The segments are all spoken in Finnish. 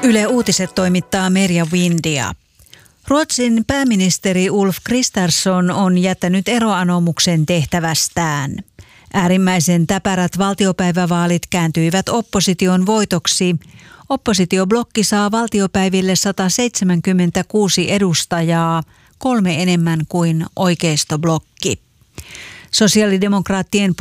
Yle Uutiset toimittaa Merja Windia. Ruotsin pääministeri Ulf Kristersson on jättänyt eroanomuksen tehtävästään. Äärimmäisen täpärät valtiopäivävaalit kääntyivät opposition voitoksi. Oppositioblokki saa valtiopäiville 176 edustajaa, 3 enemmän kuin oikeistoblokki. Sosiaalidemokraattien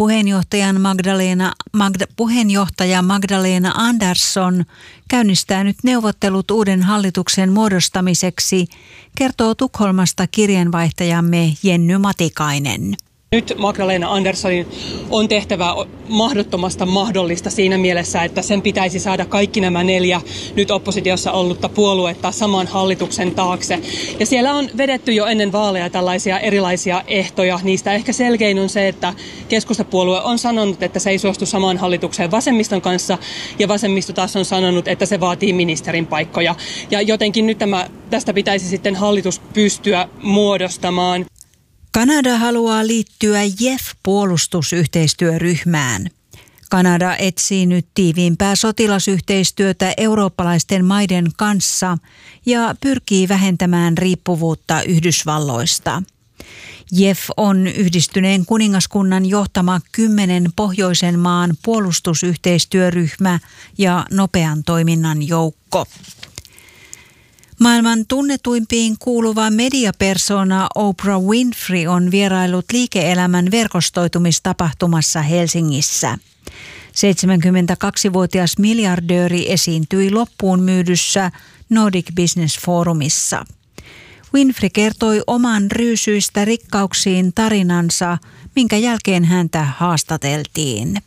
puheenjohtaja Magdalena Andersson käynnistää nyt neuvottelut uuden hallituksen muodostamiseksi, kertoo Tukholmasta kirjeenvaihtajamme Jenny Matikainen. Nyt Magdalena Anderssonin on tehtävä mahdottomasta mahdollista siinä mielessä, että sen pitäisi saada kaikki nämä 4 nyt oppositiossa ollutta puoluetta saman hallituksen taakse. Ja siellä on vedetty jo ennen vaaleja tällaisia erilaisia ehtoja. Niistä ehkä selkein on se, että keskustapuolue on sanonut, että se ei suostu samaan hallitukseen vasemmiston kanssa. Ja vasemmisto taas on sanonut, että se vaatii ministerin paikkoja. Ja jotenkin nyt tästä pitäisi sitten hallitus pystyä muodostamaan. Kanada haluaa liittyä JEF-puolustusyhteistyöryhmään. Kanada etsii nyt tiiviimpää sotilasyhteistyötä eurooppalaisten maiden kanssa ja pyrkii vähentämään riippuvuutta Yhdysvalloista. JEF on Yhdistyneen kuningaskunnan johtama 10 pohjoisen maan puolustusyhteistyöryhmä ja nopean toiminnan joukko. Maailman tunnetuimpiin kuuluva mediapersona Oprah Winfrey on vierailut liike-elämän verkostoitumistapahtumassa Helsingissä. 72-vuotias miljardööri esiintyi loppuun myydyssä Nordic Business Forumissa. Winfrey kertoi oman ryysyistä rikkauksiin tarinansa, minkä jälkeen häntä haastateltiin.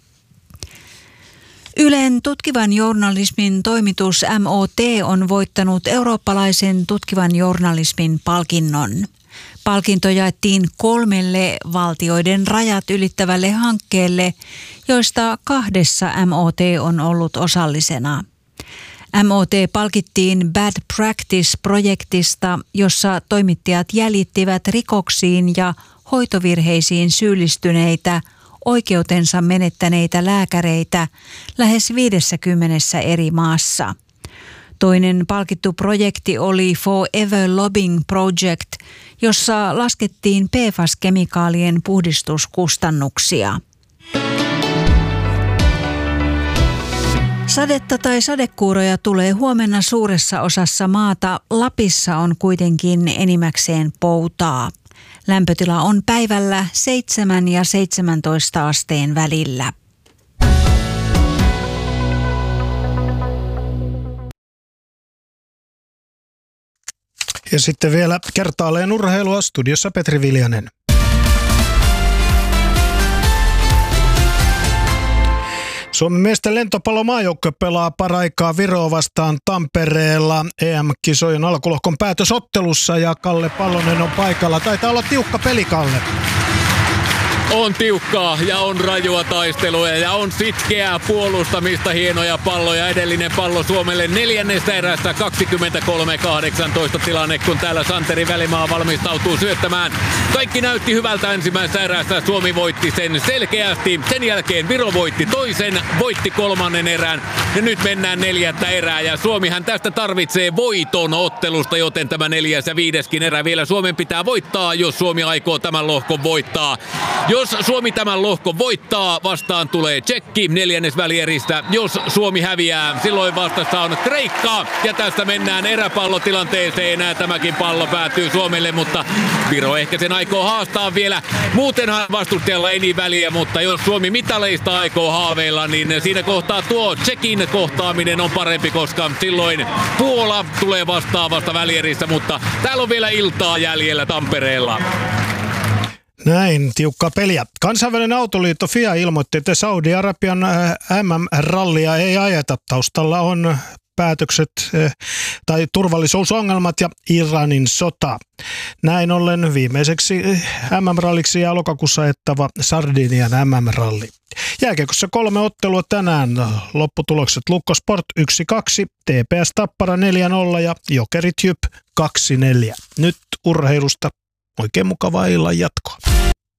Ylen tutkivan journalismin toimitus MOT on voittanut eurooppalaisen tutkivan journalismin palkinnon. Palkinto jaettiin 3 valtioiden rajat ylittävälle hankkeelle, joista 2 MOT on ollut osallisena. MOT palkittiin Bad Practice-projektista, jossa toimittajat jäljittivät rikoksiin ja hoitovirheisiin syyllistyneitä oikeutensa menettäneitä lääkäreitä lähes 50 eri maassa. Toinen palkittu projekti oli Forever Lobbying Project, jossa laskettiin PFAS-kemikaalien puhdistuskustannuksia. Sadetta tai sadekuuroja tulee huomenna suuressa osassa maata. Lapissa on kuitenkin enimmäkseen poutaa. Lämpötila on päivällä 7 ja 17 asteen välillä. Ja sitten vielä kertaalleen urheilua, studiossa Petri Viljanen. Suomen miesten lentopallomaajoukkue pelaa paraikaa Viroa vastaan Tampereella EM-kisojen alkulohkon päätösottelussa ja Kalle Pallonen on paikalla. Taitaa olla tiukka peli, Kalle. On tiukkaa ja on rajua taistelua ja on sitkeää puolustamista, hienoja palloja. Edellinen pallo Suomelle 4. erässä 23-18 tilanne, kun täällä Santeri Välimaa valmistautuu syöttämään. Kaikki näytti hyvältä ensimmäisessä erässä. Suomi voitti sen selkeästi. Sen jälkeen Viro voitti toisen, voitti 3. erän ja nyt mennään 4. erää. Ja Suomihan tästä tarvitsee voiton ottelusta, joten tämä 4. ja 5. erä vielä Suomen pitää voittaa, jos Suomi aikoo tämän lohkon voittaa. Jos Suomi tämän lohkon voittaa, vastaan tulee Tšekki 4. välieristä. Jos Suomi häviää, silloin vastassa on Kreikka. Ja tästä mennään eräpallotilanteeseen. Tämäkin pallo päätyy Suomelle, mutta Viro ehkä sen aikoo haastaa vielä. Muutenhan vastustajalla ei niin väliä, mutta jos Suomi mitaleista aikoo haaveilla, niin siinä kohtaa tuo Tšekin kohtaaminen on parempi, koska silloin Puola tulee vastaavasta välierissä, mutta täällä on vielä iltaa jäljellä Tampereella. Näin, tiukkaa peliä. Kansainvälinen autoliitto FIA ilmoitti, että Saudi-Arabian MM-rallia ei ajeta. Taustalla on päätökset tai turvallisuusongelmat ja Iranin sota. Näin ollen viimeiseksi MM-ralliksi ja lokakuussa ajettava Sardinian MM-ralli. Jääkiekossa 3 ottelua tänään. Lopputulokset Lukko Sport 1-2, TPS Tappara 4-0 ja Jokerit Jyp 2-4. Nyt urheilusta oikein mukavaa illan jatkoa.